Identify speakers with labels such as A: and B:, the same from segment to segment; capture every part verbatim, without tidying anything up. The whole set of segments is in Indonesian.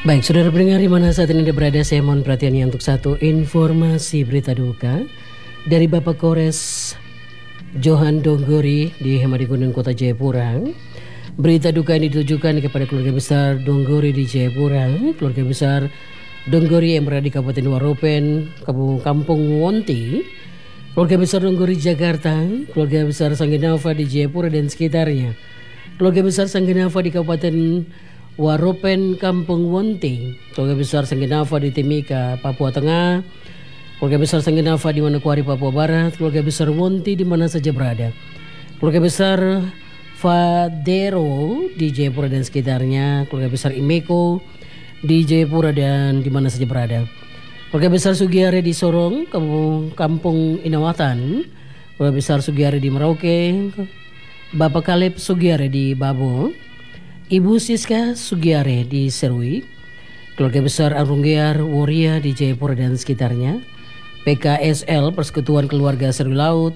A: Baik, saudara pendengar di mana saat ini Anda berada, saya mohon perhatiannya untuk satu informasi berita duka dari Bapak Kores Johan Donggori di Hamadigunung, Kota Jayapura. Berita duka ini ditujukan kepada keluarga besar Donggori di Jayapura, keluarga besar Donggori yang berada di Kabupaten Waropen, Kampung Wonti, keluarga besar Donggori Jakarta, keluarga besar Sanggenava di Jayapura dan sekitarnya, keluarga besar Sanggenava di Kabupaten Waropen, Kampung Wonti, keluarga besar Sanggenava di Timika, Papua Tengah, keluarga besar Sanggenava di Manokwari, Papua Barat, keluarga besar Wonti di mana saja berada, keluarga besar Fadero di Jayapura dan sekitarnya, keluarga besar Imeko di Jayapura dan di mana saja berada, keluarga besar Sugiare di Sorong, Kampung Inawatan, keluarga besar Sugiare di Merauke, Bapak Kaleb Sugiare di Babo, Ibu Siska Sugiare di Serui, keluarga besar Arunggear Woria di Jayapura dan sekitarnya, P K S L Persekutuan Keluarga Serui Laut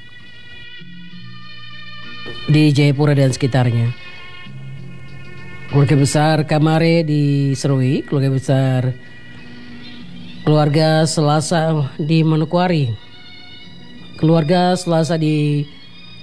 A: di Jayapura dan sekitarnya, keluarga besar Kamare di Serui, keluarga besar keluarga Selasa di Manokwari, keluarga Selasa di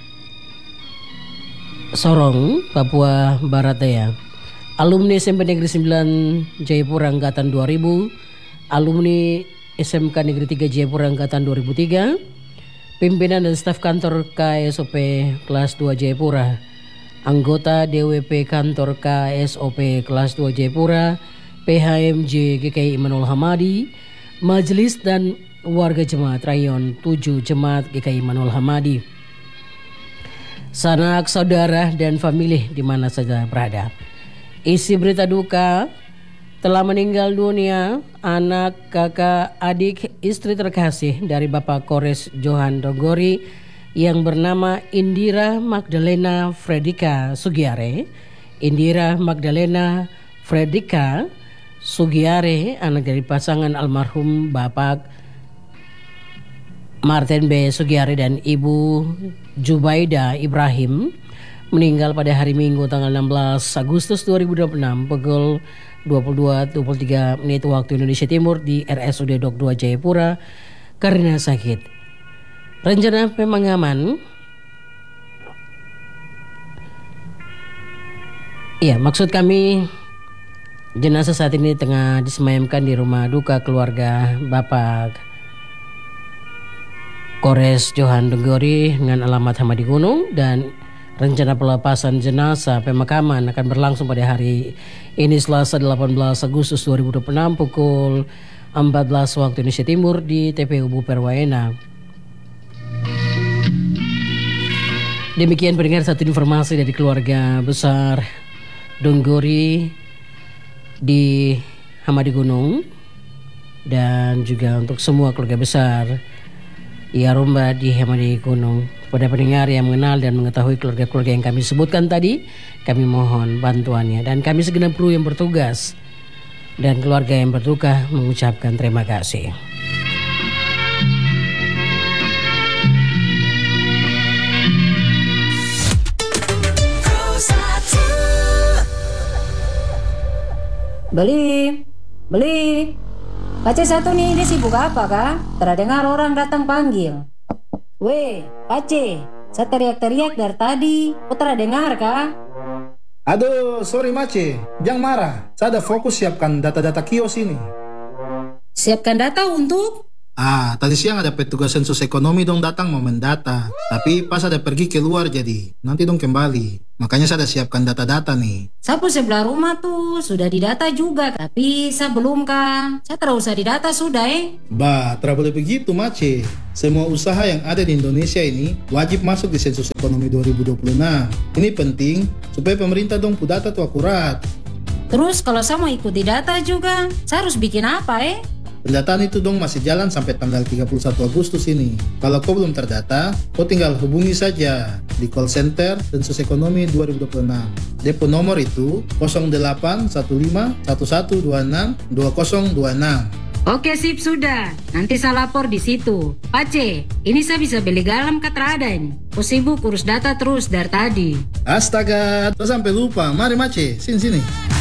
A: Sorong, Papua Barat Daya, alumni S M P Negeri sembilan Jayapura Angkatan dua ribu, alumni S M K Negeri tiga Jayapura Angkatan dua ribu tiga, pimpinan dan staf kantor K S O P kelas dua Jayapura, anggota D W P kantor K S O P kelas dua Jayapura, P H M J G K I Immanuel Hamadi, majelis dan warga jemaat rayon tujuh Jemaat G K I Immanuel Hamadi, sanak saudara dan famili di mana saja berada. Isi berita duka: telah meninggal dunia anak, kakak, adik, istri terkasih dari Bapak Kores Johan Donggori yang bernama Indira Magdalena Fredika Sugiare. Indira Magdalena Fredika Sugiare, anak dari pasangan almarhum Bapak Martin B. Sugiare dan Ibu Jubaida Ibrahim, meninggal pada hari Minggu tanggal enam belas Agustus dua ribu dua puluh enam pukul dua puluh dua dua puluh tiga menit waktu Indonesia Timur di R S U D Dok dua Jayapura karena sakit. Rencana pemakaman, ya maksud kami jenazah saat ini tengah disemayamkan di rumah duka keluarga Bapak Kores Johan Donggori dengan alamat Hamadigunung, dan rencana pelepasan jenazah pemakaman akan berlangsung pada hari ini Selasa delapan belas Agustus dua ribu dua puluh enam pukul empat belas waktu Indonesia Timur di T P U Buperwaena. Demikian pendengar satu informasi dari keluarga besar Donggori di Hamadigunung dan juga untuk semua keluarga besar Yarumba di Hamadigunung. Pada pendengar yang mengenal dan mengetahui keluarga-keluarga yang kami sebutkan tadi, kami mohon bantuannya, dan kami segenap kru yang bertugas dan keluarga yang berduka mengucapkan terima kasih.
B: Beli, beli. Pace satu nih, dia sibuk apa kah? Terdengar orang datang panggil. Weh, Pace, saya teriak-teriak dari tadi. Kau terdengar kah?
C: Aduh, sorry Mace, jangan marah. Saya ada fokus siapkan data-data kios ini.
B: Siapkan data untuk?
C: Ah, tadi siang ada petugas sensus ekonomi dong datang mau mendata. Tapi pas ada pergi keluar jadi, nanti dong kembali. Makanya saya ada siapkan data-data nih.
B: Sapu sebelah rumah tuh sudah didata juga, tapi saya belum kah? Saya terus usah didata sudah eh.
C: Bah, tidak boleh begitu Mace. Semua usaha yang ada di Indonesia ini wajib masuk di sensus ekonomi dua ribu dua puluh enam. Ini penting supaya pemerintah dong pu data tuh akurat.
B: Terus kalau saya mau ikuti data juga, saya harus bikin apa eh?
C: Pendataan itu dong masih jalan sampai tanggal tiga puluh satu Agustus ini. Kalau kau belum terdata, kau tinggal hubungi saja di call center Sensus Ekonomi dua ribu dua puluh enam. Depo nomor itu nol delapan satu lima satu satu dua enam dua nol dua enam.
B: Oke sip sudah, nanti saya lapor di situ. Pace, ini saya bisa beli garam katrada ini. Kau sibuk urus data terus dari tadi.
C: Astaga, saya sampai lupa. Mari Mace, sini sini.